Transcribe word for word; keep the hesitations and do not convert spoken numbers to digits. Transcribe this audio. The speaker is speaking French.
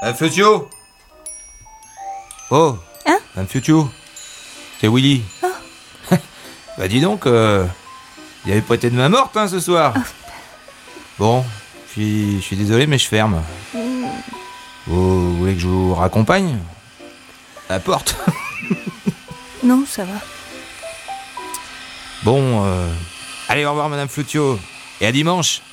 Euh, Flutio. Oh. Hein? Madame Flutio. C'est Willy. Oh. Bah dis donc, euh, il avait pas été de main morte hein, ce soir. Oh. Bon, je suis, je suis désolé mais je ferme. Mm. Vous, vous voulez que je vous raccompagne? À la porte. Non, ça va. Bon, euh, allez au revoir Madame Flutio. Et à dimanche.